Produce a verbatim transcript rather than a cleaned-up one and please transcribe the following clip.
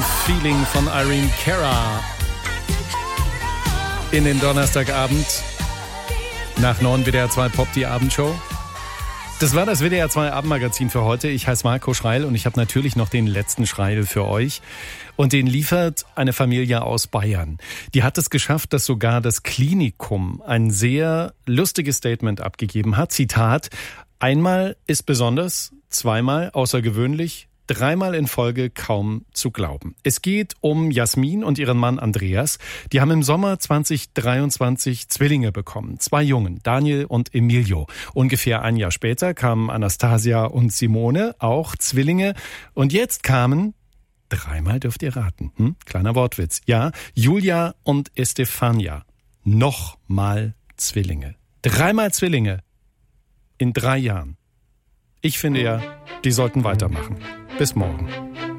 Feeling von Irene Cara in den Donnerstagabend. Nach neun W D R zwei Pop, die Abendshow. Das war das W D R zwei Abendmagazin für heute. Ich heiße Marco Schreil und ich habe natürlich noch den letzten Schreil für euch. Und den liefert eine Familie aus Bayern. Die hat es geschafft, dass sogar das Klinikum ein sehr lustiges Statement abgegeben hat. Zitat: Einmal ist besonders, zweimal außergewöhnlich, dreimal in Folge kaum zu glauben. Es geht um Jasmin und ihren Mann Andreas. Die haben im Sommer zwanzig dreiundzwanzig Zwillinge bekommen. Zwei Jungen, Daniel und Emilio. Ungefähr ein Jahr später kamen Anastasia und Simone, auch Zwillinge. Und jetzt kamen, dreimal dürft ihr raten, hm? Kleiner Wortwitz. Ja, Julia und Estefania. Nochmal Zwillinge. Dreimal Zwillinge. In drei Jahren. Ich finde ja, die sollten weitermachen. Bis morgen.